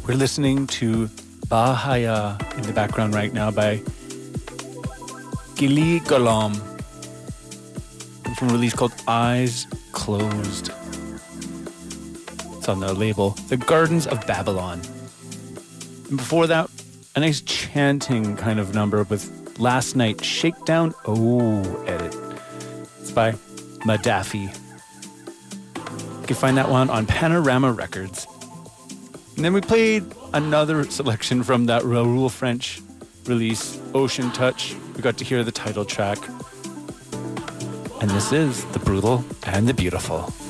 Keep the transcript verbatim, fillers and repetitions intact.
We're listening to Bahaya in the background right now by Gili Golom from a release called Eyes Closed. It's on the label The Gardens of Babylon. And before that, a nice chanting kind of number with Last Night Shakedown Oh edit. It's by Madafi. You can find that one on Panorama Records. And then we played another selection from that Raoul French release, Ocean Touch. We got to hear the title track. And this is The Brutal and the Beautiful.